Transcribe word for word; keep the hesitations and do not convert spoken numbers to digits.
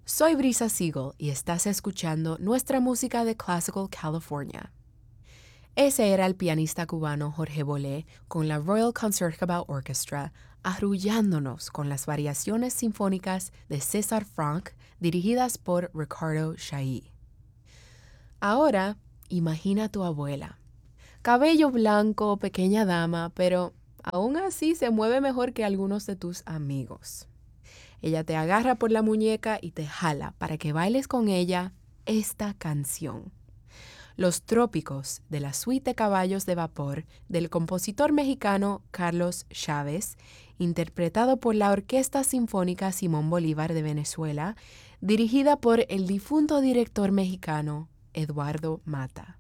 Soy Brisa Siegel y estás escuchando nuestra música de Classical California. Ese era el pianista cubano Jorge Bolé con la Royal Concertgebouw Orchestra, arrullándonos con las variaciones sinfónicas de César Franck dirigidas por Ricardo Chailly. Ahora, imagina a tu abuela. Cabello blanco, pequeña dama, pero aún así se mueve mejor que algunos de tus amigos. Ella te agarra por la muñeca y te jala para que bailes con ella esta canción. Los Trópicos, de la suite de Caballos de Vapor del compositor mexicano Carlos Chávez, interpretado por la Orquesta Sinfónica Simón Bolívar de Venezuela, dirigida por el difunto director mexicano Eduardo Mata.